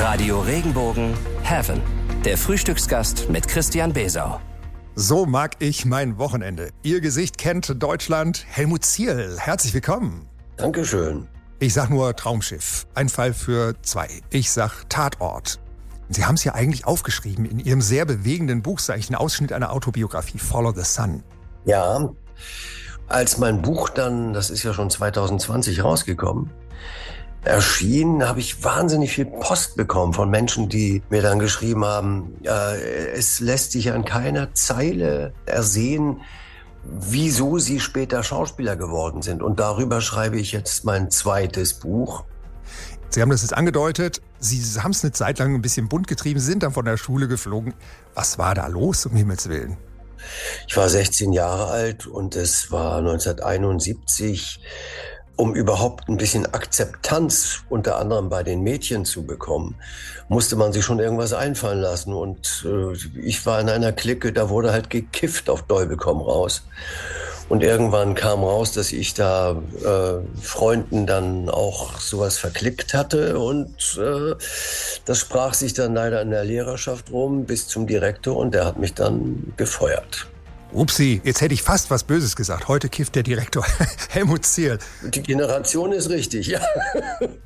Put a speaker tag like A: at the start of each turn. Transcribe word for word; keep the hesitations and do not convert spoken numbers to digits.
A: Radio Regenbogen Heaven. Der Frühstücksgast mit Christian Besau.
B: So mag ich mein Wochenende. Ihr Gesicht kennt Deutschland. Helmut Zierl, herzlich willkommen.
C: Dankeschön.
B: Ich sag nur Traumschiff. Ein Fall für zwei. Ich sag Tatort. Sie haben es ja eigentlich aufgeschrieben in Ihrem sehr bewegenden Buch, sage ich, ein Ausschnitt einer Autobiografie, Follow the Sun.
C: Ja, als mein Buch dann, das ist ja schon zwanzig zwanzig rausgekommen, erschien, habe ich wahnsinnig viel Post bekommen von Menschen, die mir dann geschrieben haben, äh, es lässt sich an keiner Zeile ersehen, wieso sie später Schauspieler geworden sind. Und darüber schreibe ich jetzt mein zweites Buch.
B: Sie haben das jetzt angedeutet, Sie haben es eine Zeit lang ein bisschen bunt getrieben, sind dann von der Schule geflogen. Was war da los, um Himmels Willen?
C: Ich war sechzehn Jahre alt und es war neunzehnhunderteinundsiebzig, um überhaupt ein bisschen Akzeptanz unter anderem bei den Mädchen zu bekommen, musste man sich schon irgendwas einfallen lassen. Und äh, ich war in einer Clique, da wurde halt gekifft auf Teufel komm raus. Und irgendwann kam raus, dass ich da äh, Freunden dann auch sowas verklickt hatte. Und äh, das sprach sich dann leider in der Lehrerschaft rum bis zum Direktor und der hat mich dann gefeuert.
B: Upsi, jetzt hätte ich fast was Böses gesagt. Heute kifft der Direktor Helmut Zierl.
C: Die Generation ist richtig, ja.